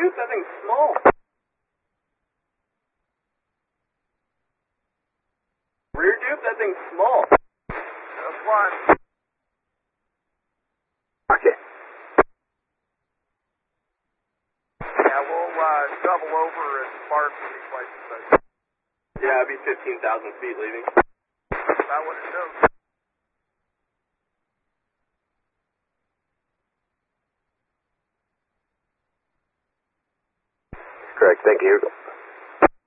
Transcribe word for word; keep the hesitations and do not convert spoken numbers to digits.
dude, that thing's small. Rear dude, that thing's small. That's fine. Okay. Yeah, we'll uh, double over and park in these places. Yeah, it'd be fifteen thousand feet leaving. About what it shows. Correct, thank you.